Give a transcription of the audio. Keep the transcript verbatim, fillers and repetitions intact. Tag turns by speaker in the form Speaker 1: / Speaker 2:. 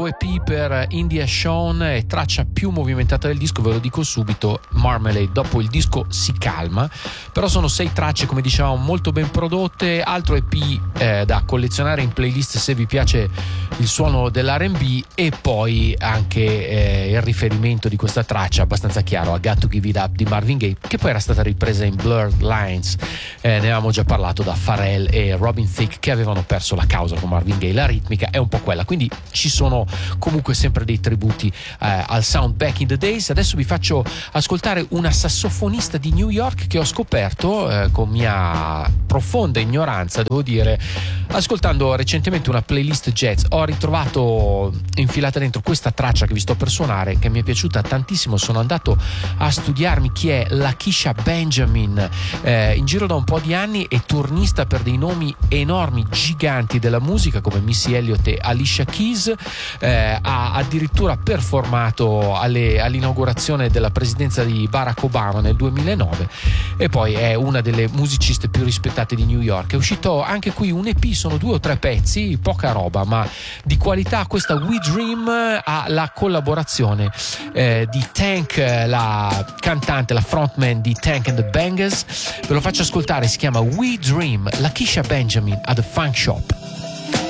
Speaker 1: nuovo E P per India Shawn, è traccia più movimentata del disco, ve lo dico subito. Marmalade, dopo il disco si calma, però sono sei tracce, come dicevamo, molto ben prodotte. Altro E P eh, da collezionare in playlist se vi piace il suono dell'R and B, e poi anche eh, il riferimento di questa traccia abbastanza chiaro a Got to Give It Up di Marvin Gaye, che poi era stata ripresa in Blurred Lines. Eh, ne avevamo già parlato da Pharrell e Robin Thicke, che avevano perso la causa con Marvin Gaye. La ritmica è un po' quella, quindi ci sono comunque sempre dei tributi eh, al sound back in the days. Adesso vi faccio ascoltare una sassofonista di New York che ho scoperto eh, con mia profonda ignoranza, devo dire, ascoltando recentemente una playlist jazz. Ho ritrovato infilata dentro questa traccia che vi sto per suonare, che mi è piaciuta tantissimo. Sono andato a studiarmi chi è Lakeisha Benjamin, eh, in giro da un po' di anni, e turnista per dei nomi enormi, giganti della musica come Missy Elliott e Alicia Keys. Eh, ha addirittura performato alle, all'inaugurazione della presidenza di Barack Obama nel duemilanove, e poi è una delle musiciste più rispettate di New York. È uscito anche qui un E P, sono due o tre pezzi, poca roba ma di qualità. Questa We Dream ha la collaborazione eh, di Tank, la cantante, la frontman di Tank and the Bangers. Ve lo faccio ascoltare, si chiama We Dream, Lakeisha Benjamin at the Funk Shop.